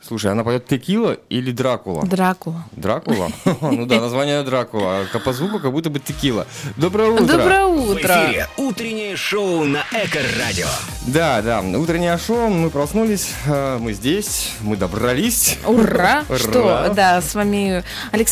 Слушай, она поет текила или Дракула? Дракула. Дракула? Ну да, название Дракула. А по звуку как будто бы текила. Доброе утро. Доброе В утро. эфире утреннее шоу на Эко-радио. Да, утреннее шоу, мы проснулись, мы здесь, мы добрались. Ура! Ура! Что? Да, с вами Александр